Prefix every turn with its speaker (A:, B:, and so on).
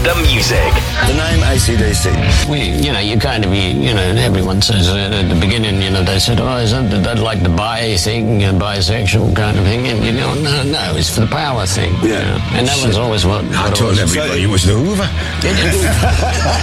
A: the music.
B: The name AC/DC.
C: Everyone says at the beginning, they said, isn't that like the bi thing, bisexual kind of thing? And, no, it's for the power thing.
B: Yeah.
C: And that was always what
D: I told everybody it was the Hoover.